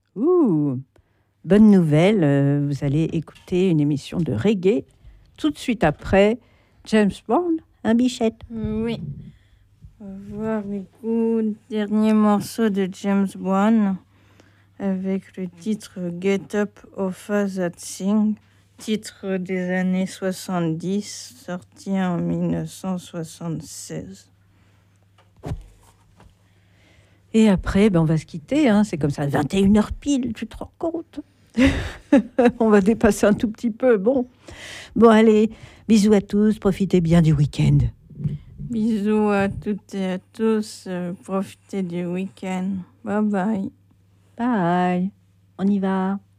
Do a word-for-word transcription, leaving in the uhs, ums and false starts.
Ouh, bonne nouvelle, euh, vous allez écouter une émission de reggae tout de suite après James Bond, un bichette. Oui. On va voir le coup, dernier morceau de James Bond avec le titre Get Up Ofa That Thing, titre des années soixante-dix, sorti en mille neuf cent soixante-seize. Et après, ben, on va se quitter, hein, c'est comme ça, vingt et une heures pile, tu te rends compte? On va dépasser un tout petit peu, bon. Bon, allez, bisous à tous, profitez bien du week-end. Bisous à toutes et à tous, euh, profitez du week-end. Bye bye. Bye, on y va.